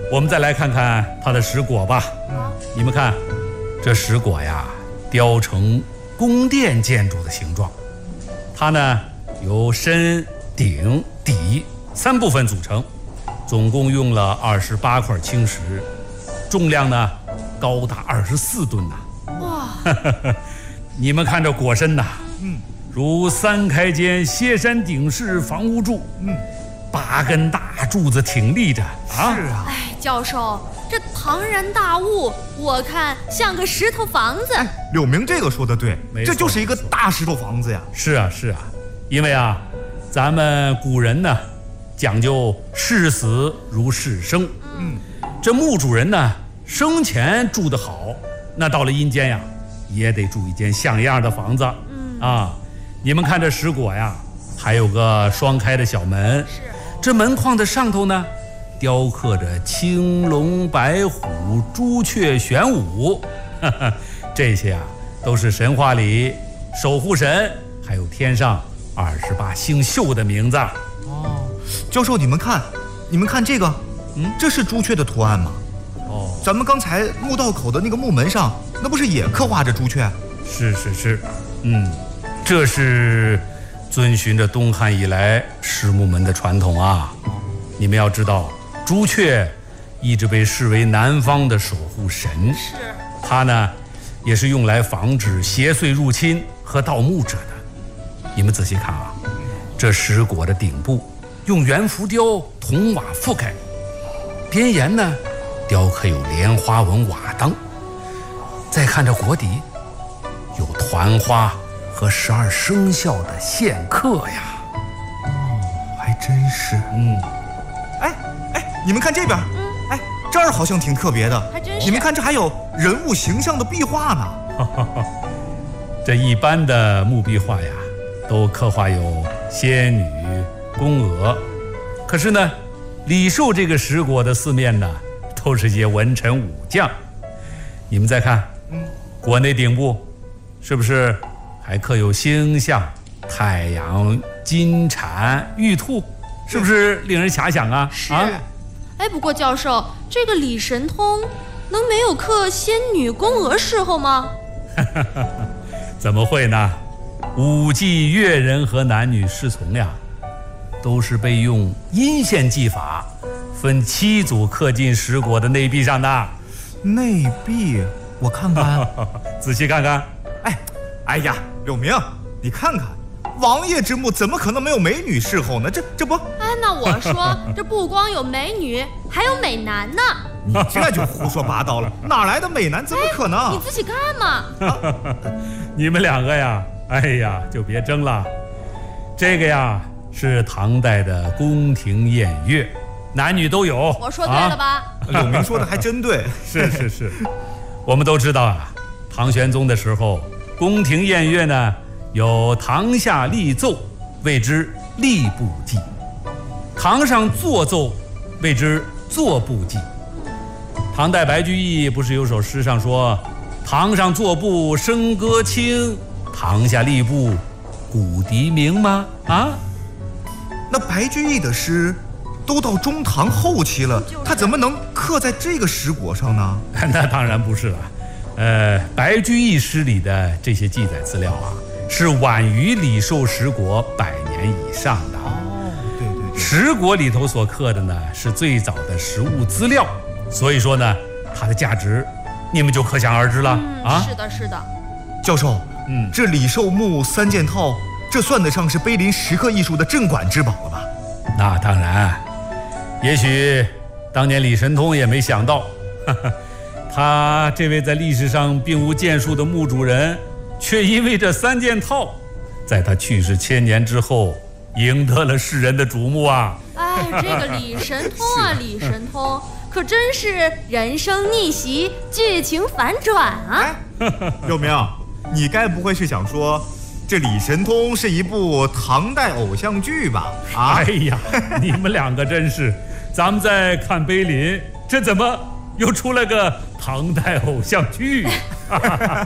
我们再来看看它的石椁吧。你们看，这石椁呀，雕成宫殿建筑的形状。它呢由身、顶、底3部分组成，总共用了28块青石，重量呢高达24吨呐。 哇！ 你们看这椁身呐，如3开间歇山顶式房屋柱，8根大柱子挺立着啊。 是啊。 哎，教授，这庞然大物，我看像个石头房子。 柳明这个说的对，这就是一个大石头房子呀。 是啊，是啊，因为啊，咱们古人呢讲究视死如视生。这墓主人呢生前住得好，那到了阴间呀，也得住一间像样的房子。啊，你们看这石椁呀，还有个双开的小门。 是。 这门框的上头呢，雕刻着青龙白虎、朱雀玄武，这些啊都是神话里守护神，还有天上28星宿的名字。 哦，教授，你们看这个，这是朱雀的图案吗？ 哦， 咱们刚才墓道口的那个木门上，那不是也刻画着朱雀？ 是，这是遵循着东汉以来石木门的传统啊。你们要知道，朱雀一直被视为南方的守护神， 是。 它呢也是用来防止邪祟入侵和盗墓者的。你们仔细看啊，这石椁的顶部用圆浮雕铜瓦覆盖，边沿呢雕刻有莲花纹瓦当。再看这椁底，有团花和12生肖的线刻呀。 还真是。你们看这边，这儿好像挺特别的。 还真是。 你们看，这还有人物形象的壁画呢。 这一般的墓壁画呀，都刻画有仙女、宫娥，可是呢，李寿这个石椁的四面呢，都是些文臣武将。你们再看，椁内顶部是不是还刻有星象、太阳、金蝉、玉兔？是不是令人遐想啊？ 是。哎，不过教授，这个李神通能没有刻仙女、宫娥侍候吗？ 怎么会呢？武技乐人和男女侍从呀，都是被用阴线技法分7组刻进石椁的内壁上的。 内壁，我看看。 仔细看看。 哎呀，柳明，你看看，王爷之墓怎么可能没有美女侍候呢？这不。 那我说，这不光有美女，还有美男呢。 你这就胡说八道了，哪来的美男？怎么可能？ 你仔细看嘛。 你们2个呀，就别争了。这个呀是唐代的宫廷宴乐，男女都有。 我说对了吧？ 柳明说的还真对。 是。我们都知道啊，唐玄宗的时候，宫廷宴乐呢有堂下立奏，谓之立部祭；堂上作奏，谓之作部祭。唐代白居易不是有首诗上说：“堂上作部笙歌清，堂下立部鼓笛鸣”吗？ 那白居易的诗都到中唐后期了，他怎么能刻在这个石椁上呢？ 那当然不是了。白居易诗里的这些记载资料啊，是晚于李寿石椁100年以上的。 对。 石椁里头所刻的呢，是最早的实物资料，所以说呢，它的价值你们就可想而知了。 是的。 教授，这李寿墓3件套，这算得上是碑林石刻艺术的镇馆之宝了吧？ 那当然。也许当年李神通也没想到，他这位在历史上并无建树的墓主人，却因为这3件套，在他去世1000年之后，赢得了世人的瞩目啊！ 这个李神通啊，李神通可真是人生逆袭，剧情反转啊！ 柳明，你该不会是想说，这李神通是一部唐代偶像剧吧？ 你们2个真是，咱们在看碑林，这怎么又出来个唐代偶像剧？